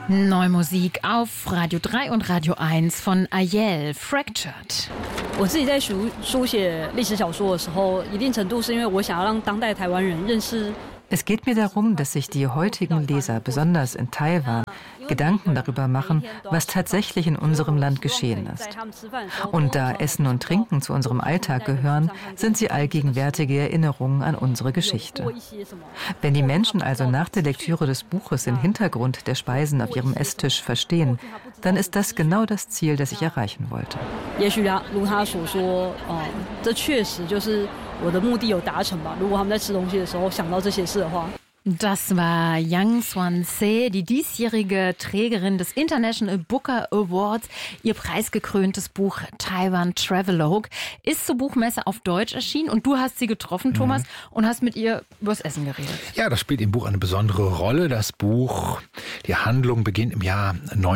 Neue Musik auf Radio 3 und Radio 1 von Ayel, Fractured. 我自己在书写历史小说的时候，一定程度是因为我想要让当代台湾人认识。 Es geht mir darum, dass sich die heutigen Leser, besonders in Taiwan, Gedanken darüber machen, was tatsächlich in unserem Land geschehen ist. Und da Essen und Trinken zu unserem Alltag gehören, sind sie allgegenwärtige Erinnerungen an unsere Geschichte. Wenn die Menschen also nach der Lektüre des Buches den Hintergrund der Speisen auf ihrem Esstisch verstehen, dann ist das genau das Ziel, das ich erreichen wollte. 也许如他所说，这确实就是我的目的有达成吧。如果他们在吃东西的时候想到这些事的话。 Das war Yang Swan-se, die diesjährige Trägerin des International Booker Awards. Ihr preisgekröntes Buch Taiwan Travelogue ist zur Buchmesse auf Deutsch erschienen und du hast sie getroffen, Thomas, und hast mit ihr übers Essen geredet. Ja, das spielt im Buch eine besondere Rolle. Das Buch, die Handlung beginnt im Jahr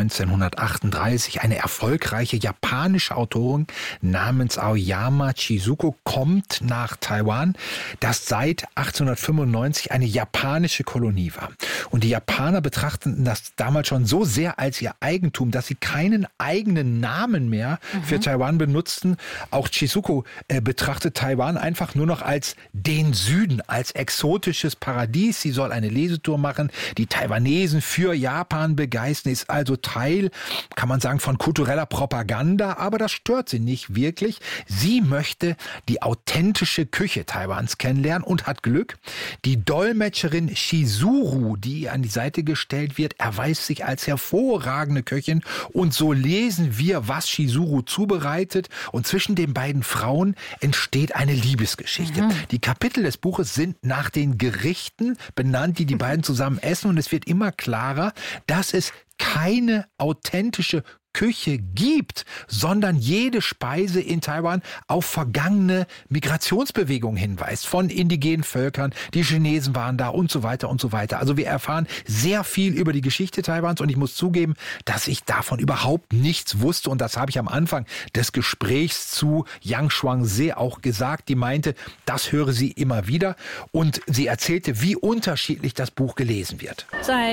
1938. Eine erfolgreiche japanische Autorin namens Aoyama Chizuko kommt nach Taiwan, das seit 1895 eine japanische Kolonie war. Und die Japaner betrachteten das damals schon so sehr als ihr Eigentum, dass sie keinen eigenen Namen mehr für Taiwan benutzten. Auch Chizuko betrachtet Taiwan einfach nur noch als den Süden, als exotisches Paradies. Sie soll eine Lesetour machen, die Taiwanesen für Japan begeistern, ist also Teil, kann man sagen, von kultureller Propaganda, aber das stört sie nicht wirklich. Sie möchte die authentische Küche Taiwans kennenlernen und hat Glück. Die Dolmetscherin Shizuru, die an die Seite gestellt wird, erweist sich als hervorragende Köchin und so lesen wir, was Shizuru zubereitet und zwischen den beiden Frauen entsteht eine Liebesgeschichte. Die Kapitel des Buches sind nach den Gerichten benannt, die beiden zusammen essen und es wird immer klarer, dass es keine authentische Küche gibt, sondern jede Speise in Taiwan auf vergangene Migrationsbewegungen hinweist. Von indigenen Völkern, die Chinesen waren da und so weiter und so weiter. Also wir erfahren sehr viel über die Geschichte Taiwans und ich muss zugeben, dass ich davon überhaupt nichts wusste und das habe ich am Anfang des Gesprächs zu Yang Swan-se auch gesagt. Die meinte, das höre sie immer wieder und sie erzählte, wie unterschiedlich das Buch gelesen wird.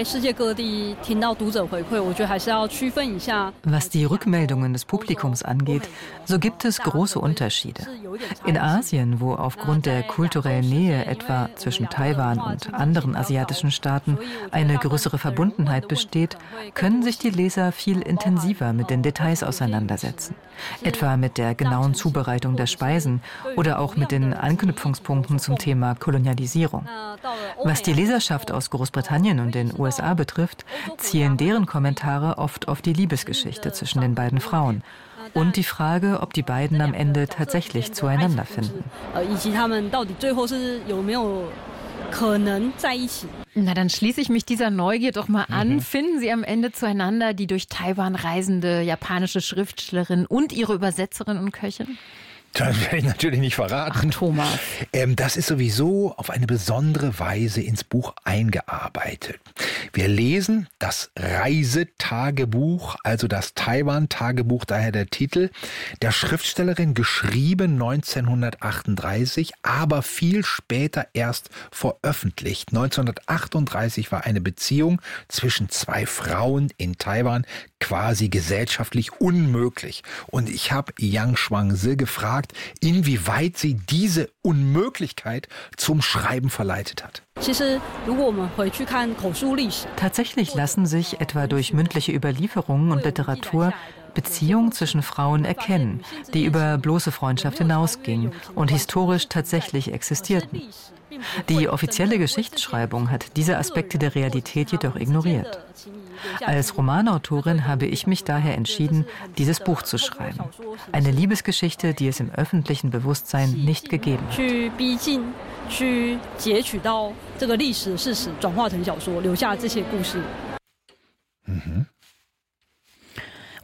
Was die Rückmeldungen des Publikums angeht, so gibt es große Unterschiede. In Asien, wo aufgrund der kulturellen Nähe etwa zwischen Taiwan und anderen asiatischen Staaten eine größere Verbundenheit besteht, können sich die Leser viel intensiver mit den Details auseinandersetzen. Etwa mit der genauen Zubereitung der Speisen oder auch mit den Anknüpfungspunkten zum Thema Kolonialisierung. Was die Leserschaft aus Großbritannien und den USA betrifft, zielen deren Kommentare oft auf die Liebesgeschichte zwischen den beiden Frauen und die Frage, ob die beiden am Ende tatsächlich zueinander finden. Na, dann schließe ich mich dieser Neugier doch mal an. Finden Sie am Ende zueinander, die durch Taiwan reisende japanische Schriftstellerin und ihre Übersetzerin und Köchin? Das werde ich natürlich nicht verraten. Ach, Thomas. Das ist sowieso auf eine besondere Weise ins Buch eingearbeitet. Wir lesen das Reisetagebuch, also das Taiwan-Tagebuch, daher der Titel, der Schriftstellerin, geschrieben 1938, aber viel später erst veröffentlicht. 1938 war eine Beziehung zwischen zwei Frauen in Taiwan quasi gesellschaftlich unmöglich. Und ich habe Yang Swan-se gefragt, inwieweit sie diese Unmöglichkeit zum Schreiben verleitet hat. Tatsächlich lassen sich etwa durch mündliche Überlieferungen und Literatur Beziehungen zwischen Frauen erkennen, die über bloße Freundschaft hinausgingen und historisch tatsächlich existierten. Die offizielle Geschichtsschreibung hat diese Aspekte der Realität jedoch ignoriert. Als Romanautorin habe ich mich daher entschieden, dieses Buch zu schreiben. Eine Liebesgeschichte, die es im öffentlichen Bewusstsein nicht gegeben hat.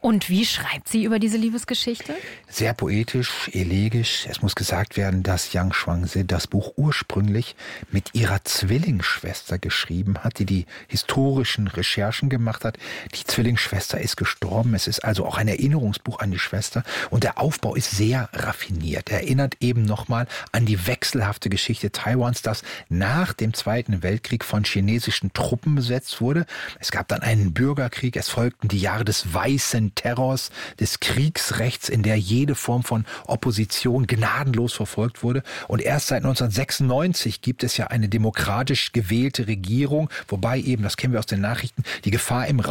Und wie schreibt sie über diese Liebesgeschichte? Sehr poetisch, elegisch. Es muss gesagt werden, dass Yang Xuanzhi das Buch ursprünglich mit ihrer Zwillingsschwester geschrieben hat, die historischen Recherchen gemacht hat. Die Zwillingsschwester ist gestorben. Es ist also auch ein Erinnerungsbuch an die Schwester. Und der Aufbau ist sehr raffiniert. Er erinnert eben nochmal an die wechselhafte Geschichte Taiwans, das nach dem Zweiten Weltkrieg von chinesischen Truppen besetzt wurde. Es gab dann einen Bürgerkrieg. Es folgten die Jahre des weißen Terrors, des Kriegsrechts, in der jede Form von Opposition gnadenlos verfolgt wurde. Und erst seit 1996 gibt es ja eine demokratisch gewählte Regierung, wobei eben, das kennen wir aus den Nachrichten, die Gefahr im